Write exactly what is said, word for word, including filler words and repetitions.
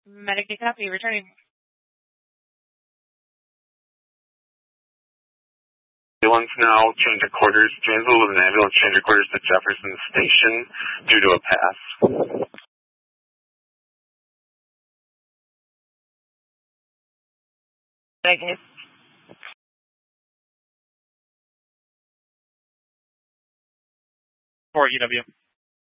Medic copy, returning. Ambulance now, change of quarters. Janesville with an ambulance, change of quarters to Jefferson Station due to a pass. Negative. four E W.